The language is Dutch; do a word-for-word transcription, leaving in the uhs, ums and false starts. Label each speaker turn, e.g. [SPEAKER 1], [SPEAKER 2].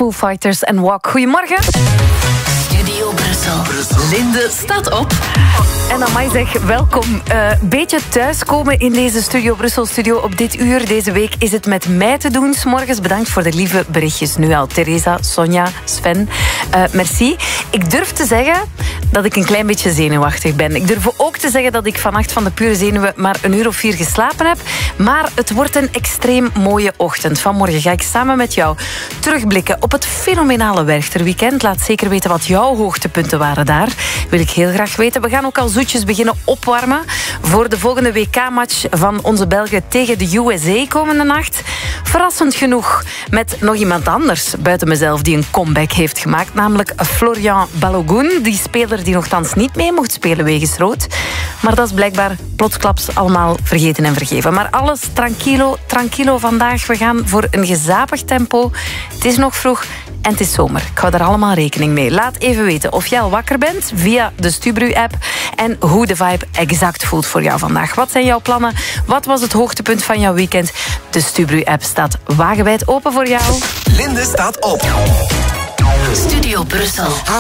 [SPEAKER 1] Foo Fighters en Walk. Goedemorgen.
[SPEAKER 2] Studio Brussel. Brussel. Linde staat op.
[SPEAKER 1] En amai zeg, welkom. Een uh, beetje thuiskomen in deze Studio Brussel-studio op dit uur. Deze week is het met mij te doen. 's Morgens bedankt voor de lieve berichtjes nu al. Theresa, Sonja, Sven, uh, merci. Ik durf te zeggen dat ik een klein beetje zenuwachtig ben. Ik durf ook te zeggen dat ik vannacht van de pure zenuwen maar een uur of vier geslapen heb. Maar het wordt een extreem mooie ochtend. Vanmorgen ga ik samen met jou terugblikken op het fenomenale Werchterweekend. Laat zeker weten wat jouw hoogtepunten waren daar. Wil ik heel graag weten. We gaan ook al zoetjes beginnen opwarmen voor de volgende W K-match van onze Belgen tegen de U S A komende nacht. Verrassend genoeg met nog iemand anders buiten mezelf die een comeback heeft gemaakt, namelijk Florian Balogun, die speler die nogthans niet mee mocht spelen wegens rood. Maar dat is blijkbaar plotsklaps allemaal vergeten en vergeven. Maar alles tranquilo, tranquilo vandaag. We gaan voor een gezapig tempo. Het is nog vroeg en het is zomer. Ik hou daar allemaal rekening mee. Laat even weten of jij al wakker bent via de Stubru-app en hoe de vibe exact voelt voor jou vandaag. Wat zijn jouw plannen? Wat was het hoogtepunt van jouw weekend? De Stubru-app staat wagenwijd open voor jou.
[SPEAKER 2] Linde staat op. Studio Brussel.